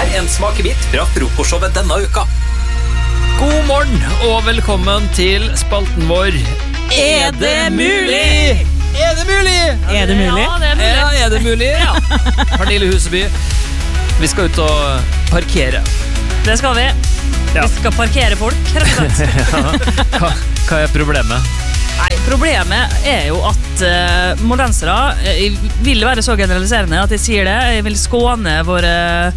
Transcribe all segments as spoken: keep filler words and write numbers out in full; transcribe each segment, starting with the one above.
Her en smakebit fra frokostshowet denne uka. God morgen og velkommen til spalten vår. Er det mulig? Er det mulig? Er det mulig? Ja, det er mulig. Ja, er det mulig? Ja. Pernille Huseby, vi skal ut og parkere. Det skal vi. Ja. Vi skal parkere folk, rett og slett. Ja. Hva, hva er problemet? Nei, problemet er jo at uh, moldensere uh, vil være så generaliserende at jeg sier det. Jeg vil skåne våre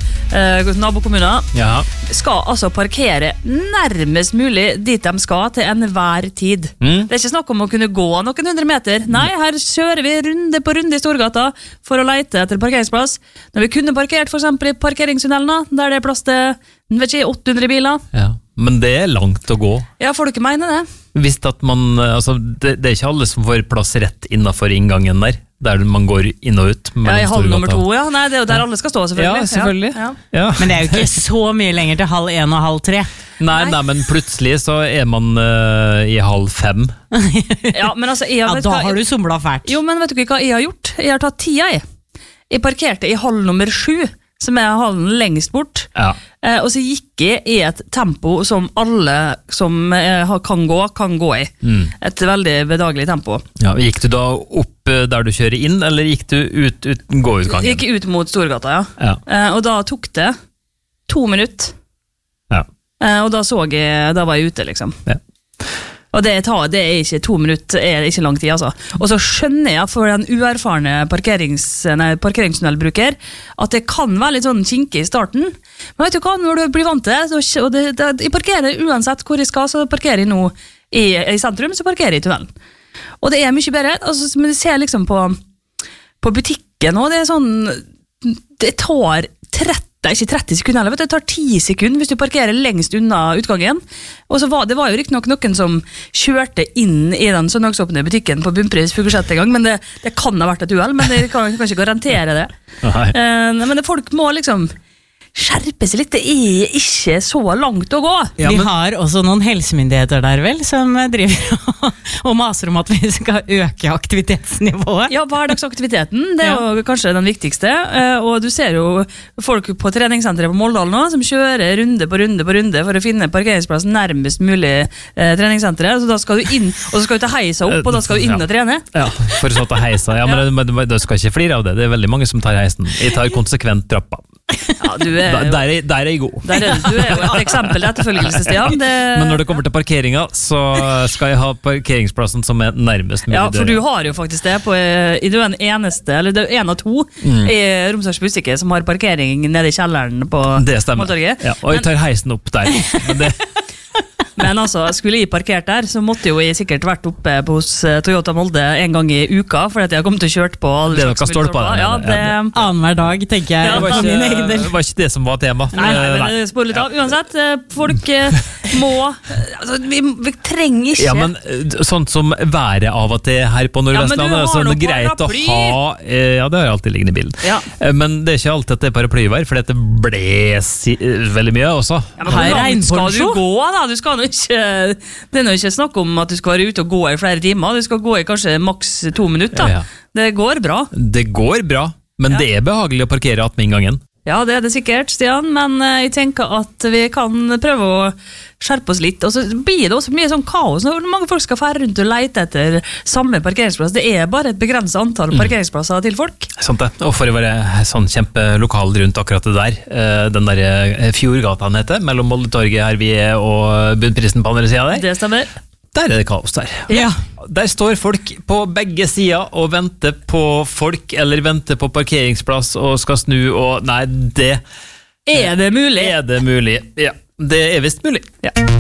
uh, nabokommuner. Ja. Skal altså parkere nærmest mulig dit de skal til enhver tid. Mm. Det er ikke snakk om å kunne gå noen hundre meter. Nei, her kjører vi runde på runde i Storgata for å lete etter parkeringsplass. Når vi kunne parkert for eksempel i parkeringstunnelene, der det er plass til vet ikke, åtte hundre biler. Ja. Men det er langt å gå. Ja, får du ikke mene det? Visst at man, altså, det, det er ikke alle som får plass rett innenfor inngangen der, der man går inn og ut. Ja, i halv nummer to, ja. Nei, det er jo der alle skal stå, selvfølgelig. Ja, selvfølgelig. Ja. Ja. Men det er jo ikke så mye lenger til halv en og halv tre. Nei, nei, men plutselig så er man uh, i halv fem. Ja, men altså, jeg, Ja, vet da hva, har du somlet fælt. Jo, men vet du ikke hva jeg har gjort? Jeg har tatt tida, jeg. Jeg parkerte i halv nummer sju, som er hallen lengst bort. Ja. Eh, og så gikk jeg i et tempo som alle som eh, kan gå, kan gå i. Mm. Et veldig bedagelig tempo. Ja, gikk du da opp uh, der du kjører inn, eller gikk du ut, ut gåutgangen? Gikk ut mot Storgata, ja. Ja. Eh, og da tok det to minutter. Ja. Eh, og da så jeg, da var jeg ute, liksom. Ja. Og det, tar, det er ikke to minutter, er ikke lang tid, altså. Og så skjønner jeg for den uerfarne parkerings, nei, parkeringstunnelbruker at det kan være litt sånn kinkig i starten. Men vet du hva, når du blir vant til det, så, og det, det, jeg parkerer uansett hvor jeg skal, så parkerer jeg nå i, i sentrum, så parkerer jeg i tunnelen. Og det er mye bedre, altså, men jeg ser liksom på, på butikken, og det er sånn, det tar tretti, ikke tretti sekunder, eller vet du, det tar ti sekunder hvis du parkerer lengst unna utgangen. Og så var det var jo riktig nok noen som kjørte inn i den søndagsåpne butikken på bunnpris Fuglesett en gang, men det, det kan ha vært et uhell, men jeg kan, kan ikke garantere det. Nei. Uh, men det, folk må liksom skjerpe seg litt, det er ikke så langt å gå. Ja, Vi men- har også noen helsemyndigheter der vel, som driver og, og maser om at vi skal øke aktivitetsnivået. Ja, hverdagsaktiviteten, det er jo kanskje den viktigste, uh, og du ser jo folk på treningssenteret på Moldal nå, som kjører runde på runde på runde for å finne parkeringsplassen nærmest mulig uh, treningssenteret, så da skal du inn, og så skal du ta heisa opp, og da skal du inn og trene. Ja, for så ta heisa. Ja, men Ja. du, du skal ikke flire av det. Det er veldig mange som tar heisen. Jeg tar konsekvent trappa. Ja, du er Da- jo, Der er, der er jeg god. der er, du er jo et eksempel til etterfølgelse, Stian. Det, Men når det kommer til parkeringa, så skal jeg ha parkeringsplassen som er nærmest mulig. ja, for du døra. har jo faktisk det på, i du er den eneste, eller du er en av to Mm. i Romsdals Bustikke som har parkering nede i kjelleren på Det stemmer. Måltorget. Ja, og jeg tar heisen opp der. Men det, Men altså, skulle jeg parkert der, så måtte jo jeg sikkert vært oppe hos eh, Toyota Molde en gang i uka, for at jeg har kommet til å kjørt på alle Det er slags noe stolper stolper. der, Ja, ja, det, Annenhver dag, tenker jeg. Ja, det, var for min egen ikke, del. det var ikke det som var tema. Nei, nei, Eh, men spør litt av. Uansett, eh, folk eh, må eh, altså, vi, vi trenger ikke Ja, men eh, sånt som været av og til her på Ja, men Nordvestlandet, du har så er det noe greit å paraply. ha eh, Ja, det har jeg alltid liggende i bilen. Ja. Eh, Men det er ikke alltid at det er paraplyvær, for det blåser eh, veldig mye også. Ja, men Her hvor er langt skal du regnponcho. gå, da? Du skal nå ikke, det er nå ikke snakk om at du skal være ute og gå i flere timer. Du skal gå i kanskje maks to minutter. Ja. Det går bra. Det går bra, men Ja. det er behagelig å parkere attmed inngangen. Ja, det er det sikkert, Stian, men eh, jeg tenker at vi kan prøve å skjerpe oss litt. Og så blir det også mye sånn kaos når mange folk skal fære rundt og lete etter samme parkeringsplass. Det er bare et begrenset antall Mm. parkeringsplasser til folk. Sant det. Og for å være sånn kjempelokal rundt akkurat det der, eh, den der eh, Fjordgata han heter, mellom Moldetorget her vi er og Bunnprisen på andre siden der, Det stemmer. der er det kaos der. Ja. Der står folk på begge sider og venter på folk, eller venter på parkeringsplass og skal snu, og nei, det Er det mulig? er det mulig. Ja, det er visst mulig. Ja.